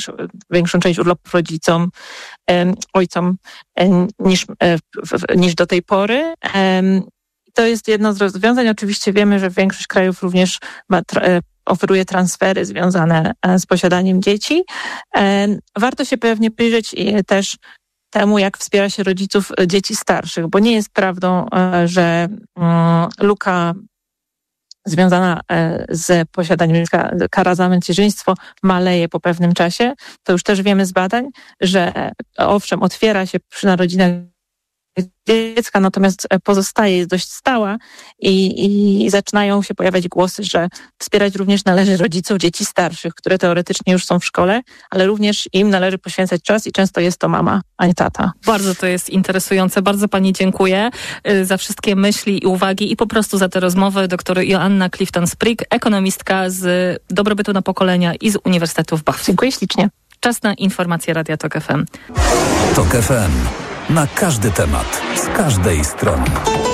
większą część urlopów ojcom niż do tej pory. To jest jedno z rozwiązań. Oczywiście wiemy, że większość krajów również oferuje transfery związane z posiadaniem dzieci. Warto się pewnie przyjrzeć też temu, jak wspiera się rodziców dzieci starszych, bo nie jest prawdą, że luka związana z posiadaniem dziecka, kara za macierzyństwo, maleje po pewnym czasie. To już też wiemy z badań, że owszem, otwiera się przy narodzinach dziecka, natomiast pozostaje, jest dość stała i zaczynają się pojawiać głosy, że wspierać również należy rodziców dzieci starszych, które teoretycznie już są w szkole, ale również im należy poświęcać czas i często jest to mama, a nie tata. Bardzo to jest interesujące. Bardzo pani dziękuję za wszystkie myśli i uwagi i po prostu za tę rozmowę. Doktor Joanna Clifton-Sprigg, ekonomistka z Dobrobytu na Pokolenia i z Uniwersytetu w Bath. Dziękuję ślicznie. Czas na informacje Radia Tok FM. Tok FM. Na każdy temat, z każdej strony.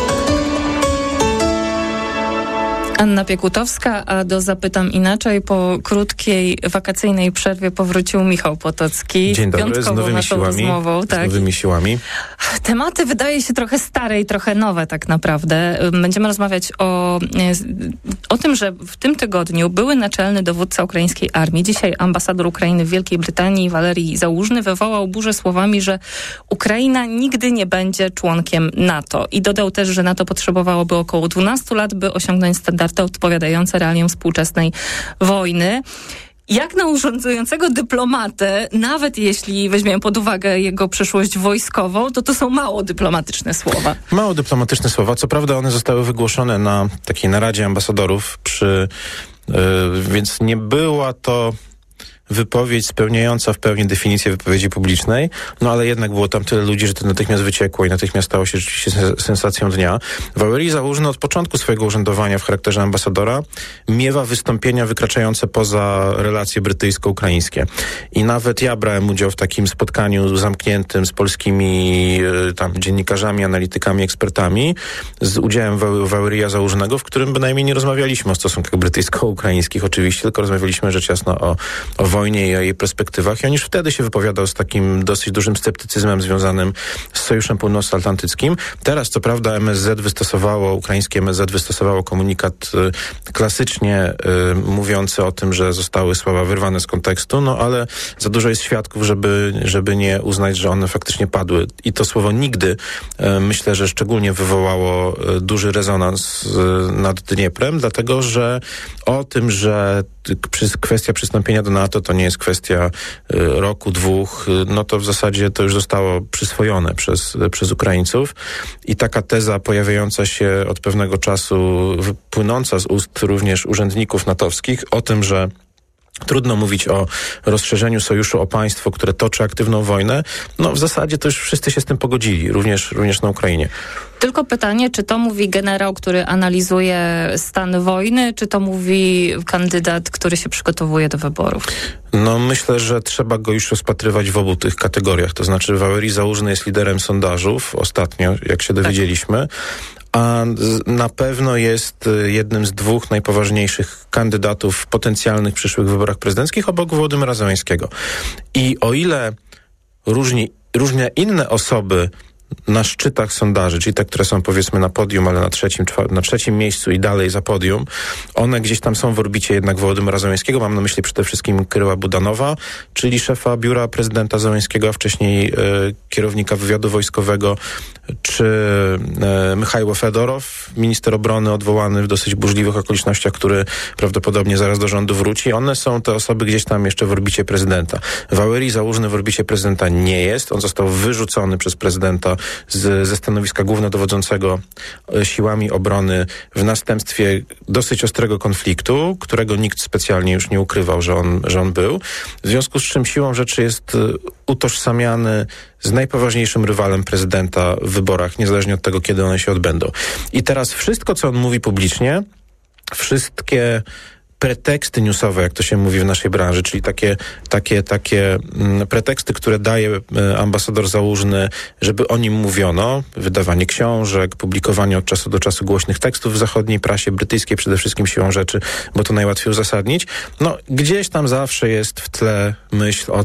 Anna Piekutowska, a do Zapytam Inaczej po krótkiej wakacyjnej przerwie powrócił Michał Potocki. Dzień dobry, z nowymi siłami. Tak. Z nowymi siłami. Tematy wydaje się trochę stare i trochę nowe tak naprawdę. Będziemy rozmawiać o tym, że w tym tygodniu były naczelny dowódca ukraińskiej armii, dzisiaj ambasador Ukrainy w Wielkiej Brytanii, Walerij Załużny, wywołał burzę słowami, że Ukraina nigdy nie będzie członkiem NATO. I dodał też, że NATO potrzebowałoby około 12 lat, by osiągnąć standardy odpowiadające realiom współczesnej wojny. Jak na urządzającego dyplomatę, nawet jeśli weźmiemy pod uwagę jego przeszłość wojskową, to są mało dyplomatyczne słowa. Mało dyplomatyczne słowa. Co prawda one zostały wygłoszone na takiej naradzie ambasadorów, więc nie była to wypowiedź spełniająca w pełni definicję wypowiedzi publicznej, no ale jednak było tam tyle ludzi, że to natychmiast wyciekło i natychmiast stało się rzeczywiście sensacją dnia. Walerij Załużny od początku swojego urzędowania w charakterze ambasadora miewa wystąpienia wykraczające poza relacje brytyjsko-ukraińskie. I nawet ja brałem udział w takim spotkaniu zamkniętym z polskimi dziennikarzami, analitykami, ekspertami, z udziałem Walerija Załużnego, w którym bynajmniej nie rozmawialiśmy o stosunkach brytyjsko-ukraińskich oczywiście, tylko rozmawialiśmy rzecz jasna o wojnie i o jej perspektywach. I on już wtedy się wypowiadał z takim dosyć dużym sceptycyzmem związanym z Sojuszem Północnoatlantyckim. Teraz, co prawda, ukraińskie MSZ wystosowało komunikat klasycznie mówiący o tym, że zostały słowa wyrwane z kontekstu, no ale za dużo jest świadków, żeby nie uznać, że one faktycznie padły. I to słowo nigdy, myślę, że szczególnie wywołało duży rezonans nad Dnieprem, dlatego, że o tym, że kwestia przystąpienia do NATO to nie jest kwestia roku, dwóch, no to w zasadzie to już zostało przyswojone przez Ukraińców i taka teza pojawiająca się od pewnego czasu, płynąca z ust również urzędników natowskich o tym, że trudno mówić o rozszerzeniu sojuszu o państwo, które toczy aktywną wojnę. No w zasadzie to już wszyscy się z tym pogodzili, również na Ukrainie. Tylko pytanie, czy to mówi generał, który analizuje stan wojny, czy to mówi kandydat, który się przygotowuje do wyborów? No myślę, że trzeba go już rozpatrywać w obu tych kategoriach. To znaczy Walerij Załużny jest liderem sondażów ostatnio, jak się dowiedzieliśmy. A na pewno jest jednym z dwóch najpoważniejszych kandydatów w potencjalnych przyszłych wyborach prezydenckich obok Wołodymyra Zełańskiego. I o ile różne inne osoby na szczytach sondaży, czyli te, które są powiedzmy na podium, ale na trzecim miejscu i dalej za podium, one gdzieś tam są w orbicie jednak Wołodymyra Zełańskiego. Mam na myśli przede wszystkim Kyryła Budanowa, czyli szefa biura prezydenta Zełańskiego, a wcześniej kierownika wywiadu wojskowego, czy Michajło Fedorow, minister obrony odwołany w dosyć burzliwych okolicznościach, który prawdopodobnie zaraz do rządu wróci. One są te osoby gdzieś tam jeszcze w orbicie prezydenta. Walerij Załużny w orbicie prezydenta nie jest. On został wyrzucony przez prezydenta ze stanowiska głównodowodzącego siłami obrony w następstwie dosyć ostrego konfliktu, którego nikt specjalnie już nie ukrywał, że on był. W związku z czym siłą rzeczy jest utożsamiany z najpoważniejszym rywalem prezydenta w wyborach, niezależnie od tego, kiedy one się odbędą. I teraz wszystko, co on mówi publicznie, wszystkie preteksty newsowe, jak to się mówi w naszej branży, czyli takie preteksty, które daje ambasador Załużny, żeby o nim mówiono, wydawanie książek, publikowanie od czasu do czasu głośnych tekstów w zachodniej prasie, brytyjskiej przede wszystkim siłą rzeczy, bo to najłatwiej uzasadnić. No, gdzieś tam zawsze jest w tle myśl o